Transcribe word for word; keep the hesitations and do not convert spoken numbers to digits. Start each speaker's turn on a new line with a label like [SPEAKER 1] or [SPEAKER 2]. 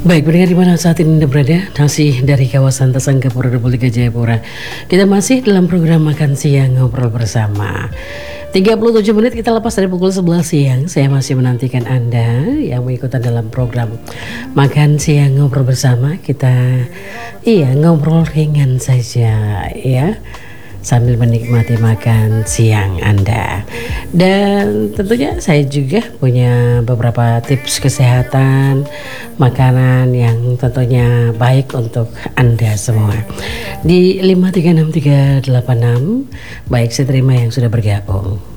[SPEAKER 1] Baik, pendengar di mana saat ini Anda berada, masih dari kawasan Tasangkapura Republik Jayapura. Kita masih dalam program Makan Siang Ngobrol Bersama. tiga puluh tujuh menit kita lepas dari pukul sebelas siang. Saya masih menantikan Anda yang mengikuti dalam program Makan Siang Ngobrol Bersama. Kita iya ngobrol ringan saja ya, sambil menikmati makan siang Anda. Dan tentunya saya juga punya beberapa tips kesehatan, makanan yang tentunya baik untuk Anda semua. Di lima tiga enam tiga delapan enam, baik saya terima yang sudah bergabung.